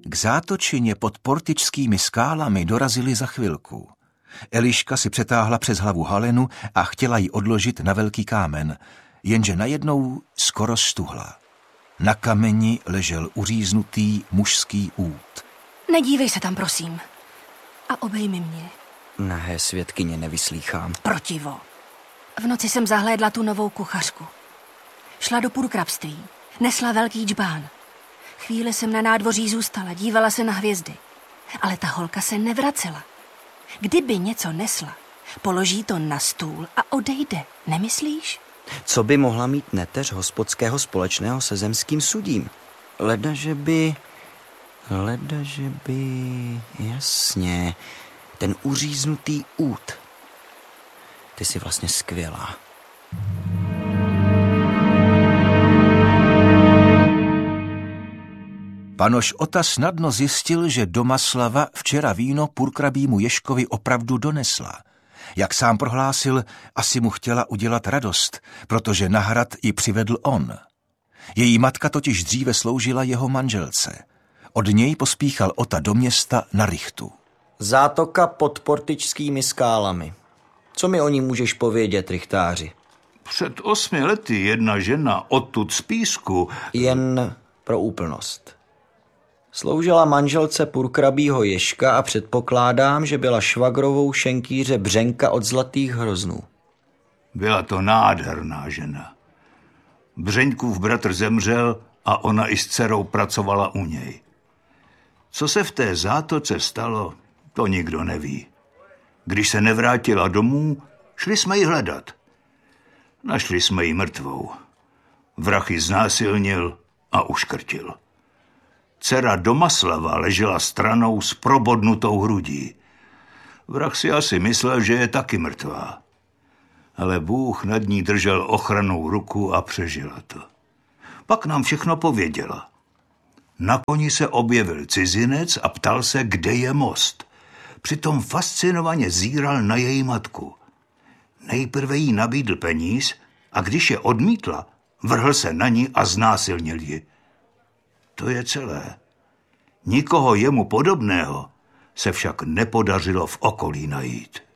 K zátočině pod Portičskými skálami dorazili za chvilku. Eliška si přetáhla přes hlavu halenu a chtěla ji odložit na velký kámen, jenže najednou skoro stuhla. Na kameni ležel uříznutý mužský út. Nedívej se tam, prosím. A obejmi mě. Nahé svědkyně nevyslýchám. Protivo. V noci jsem zahlédla tu novou kuchařku. Šla do purkrabství. Nesla velký džbán. Chvíli jsem na nádvoří zůstala, dívala se na hvězdy. Ale ta holka se nevracela. Kdyby něco nesla, položí to na stůl a odejde. Nemyslíš? Co by mohla mít neteř hospodského společného se zemským sudím? Ledaže by... Jasně, ten uříznutý út. Ty jsi vlastně skvělá. Panoš Ota snadno zjistil, že Domaslava včera víno purkrabímu Ježkovi opravdu donesla. Jak sám prohlásil, asi mu chtěla udělat radost, protože na hrad ji přivedl on. Její matka totiž dříve sloužila jeho manželce. Od něj pospíchal Ota do města na rychtu. Zátoka pod Portičskými skálami. Co mi o ní můžeš povědět, rychtáři? Před 8 lety jedna žena odtud z Písku... Jen pro úplnost. Sloužila manželce purkrabího Ježka a předpokládám, že byla švagrovou šenkýře Břenka od Zlatých hroznů. Byla to nádherná žena. Břeňkův bratr zemřel a ona i s dcerou pracovala u něj. Co se v té zátoce stalo, to nikdo neví. Když se nevrátila domů, šli jsme ji hledat. Našli jsme ji mrtvou. Vrah ji znásilnil a uškrtil. Dcera Domaslava ležela stranou s probodnutou hrudí. Vrah si asi myslel, že je taky mrtvá. Ale Bůh nad ní držel ochrannou ruku a přežila to. Pak nám všechno pověděla. Na koni se objevil cizinec a ptal se, kde je most. Přitom fascinovaně zíral na její matku. Nejprve jí nabídl peníz a když je odmítla, vrhl se na ní a znásilnil ji. To je celé. Nikoho jemu podobného se však nepodařilo v okolí najít.